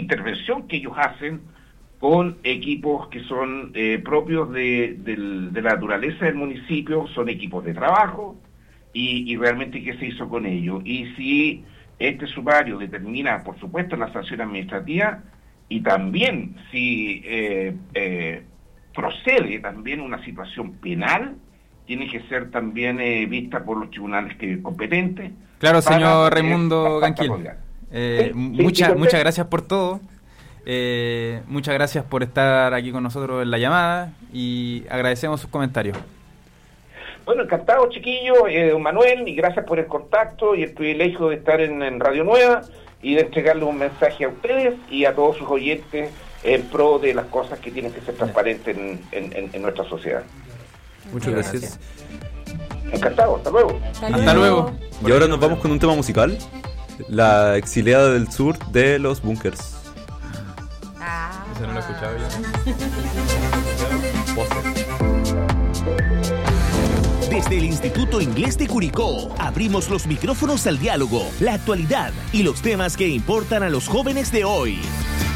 intervención que ellos hacen con equipos que son propios de la naturaleza del municipio, son equipos de trabajo, y realmente qué se hizo con ellos. Y si este sumario determina, por supuesto, la sanción administrativa, y también si procede también una situación penal, tiene que ser también vista por los tribunales competentes. Claro, señor Raimundo Ganquil. Muchas gracias por todo. Muchas gracias por estar aquí con nosotros en la llamada y agradecemos sus comentarios. Bueno, encantado, chiquillo, don Manuel, y gracias por el contacto y el privilegio de estar en Radio Nueva y de entregarle un mensaje a ustedes y a todos sus oyentes en pro de las cosas que tienen que ser transparentes en nuestra sociedad. Muchas gracias. Encantado, hasta luego. Hasta luego. Y ahora nos vamos con un tema musical, La Exiliada del Sur de los Bunkers. Eso no lo he escuchado yo. Desde el Instituto Inglés de Curicó, abrimos los micrófonos al diálogo, la actualidad y los temas que importan a los jóvenes de hoy.